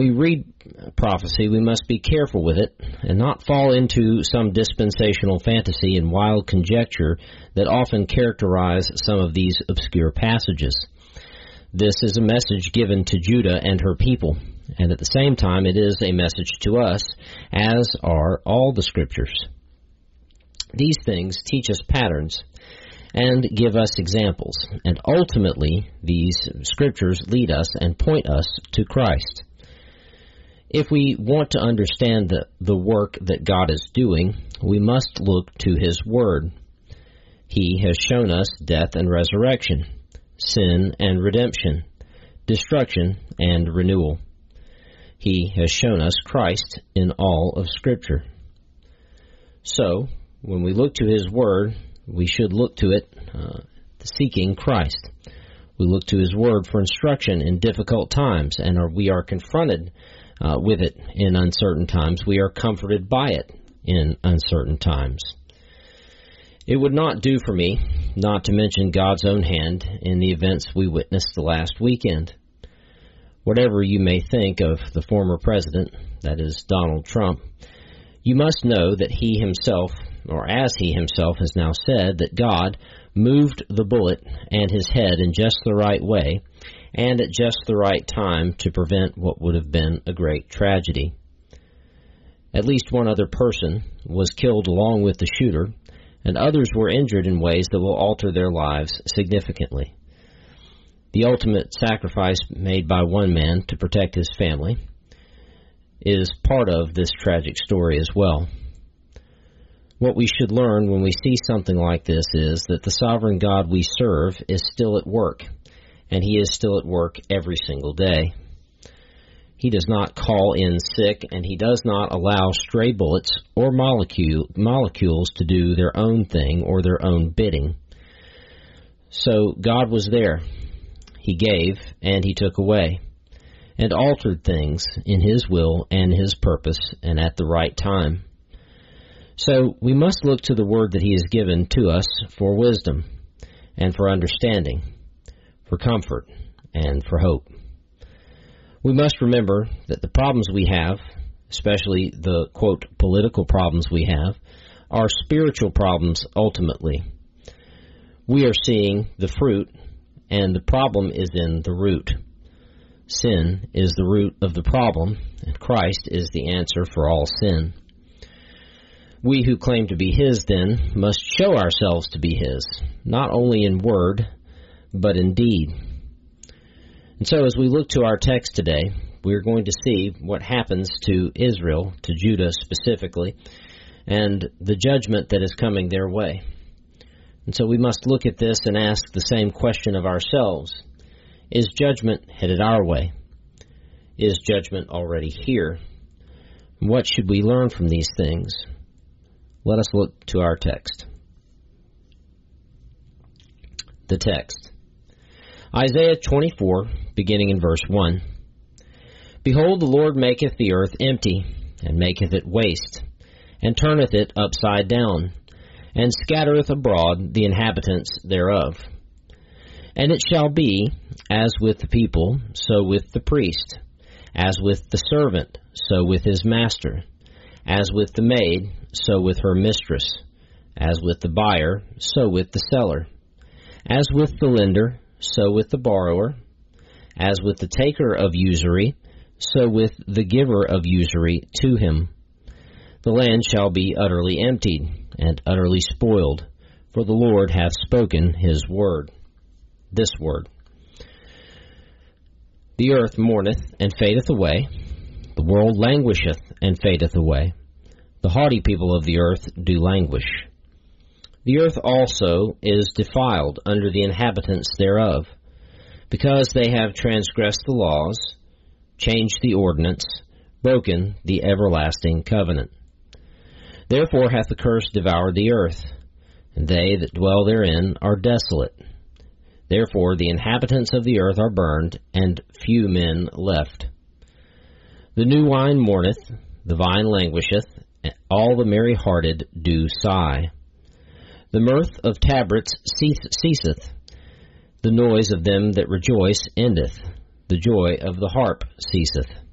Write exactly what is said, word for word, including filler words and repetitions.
we read prophecy, we must be careful with it and not fall into some dispensational fantasy and wild conjecture that often characterize some of these obscure passages. This is a message given to Judah and her people, and at the same time it is a message to us, as are all the Scriptures. These things teach us patterns and give us examples, and ultimately these Scriptures lead us and point us to Christ. If we want to understand the, the work that God is doing, we must look to His Word. He has shown us death and resurrection, sin and redemption, destruction and renewal. He has shown us Christ in all of Scripture. So, when we look to His Word, we should look to it uh, seeking Christ. We look to His Word for instruction in difficult times, and are, we are confronted uh, with it in uncertain times. We are comforted by it in uncertain times. It would not do for me not to mention God's own hand in the events we witnessed the last weekend. Whatever you may think of the former president, that is Donald Trump, you must know that he himself, or as he himself has now said, that God moved the bullet and his head in just the right way and at just the right time to prevent what would have been a great tragedy. At least one other person was killed along with the shooter, and others were injured in ways that will alter their lives significantly. The ultimate sacrifice made by one man to protect his family is part of this tragic story as well. What we should learn when we see something like this is that the sovereign God we serve is still at work, and He is still at work every single day. He does not call in sick, and He does not allow stray bullets or molecule, molecules to do their own thing or their own bidding. So God was there. He gave, and He took away, and altered things in His will and His purpose, and at the right time. So we must look to the Word that He has given to us for wisdom, and for understanding, for comfort, and for hope. We must remember that the problems we have, especially the, quote, political problems we have, are spiritual problems ultimately. We are seeing the fruit, and the problem is in the root. Sin is the root of the problem, and Christ is the answer for all sin. We who claim to be His, then, must show ourselves to be His, not only in word, but in deed. And so as we look to our text today, we're going to see what happens to Israel, to Judah specifically, and the judgment that is coming their way. And so we must look at this and ask the same question of ourselves. Is judgment headed our way? Is judgment already here? What should we learn from these things? Let us look to our text. The text. Isaiah twenty-four, beginning in verse one. Behold, the Lord maketh the earth empty, and maketh it waste, and turneth it upside down, and scattereth abroad the inhabitants thereof. And it shall be, as with the people, so with the priest, as with the servant, so with his master, as with the maid, so with her mistress, as with the buyer, so with the seller, as with the lender, so with the borrower, as with the taker of usury, so with the giver of usury to him. The land shall be utterly emptied, and utterly spoiled, for the Lord hath spoken His word. This word. The earth mourneth and fadeth away, the world languisheth and fadeth away. The haughty people of the earth do languish. The earth also is defiled under the inhabitants thereof, because they have transgressed the laws, changed the ordinance, broken the everlasting covenant. Therefore hath the curse devoured the earth, and they that dwell therein are desolate. Therefore the inhabitants of the earth are burned, and few men left. The new wine mourneth, the vine languisheth, and all the merry-hearted do sigh. The mirth of tabrets ceaseth, the noise of them that rejoice endeth, the joy of the harp ceaseth.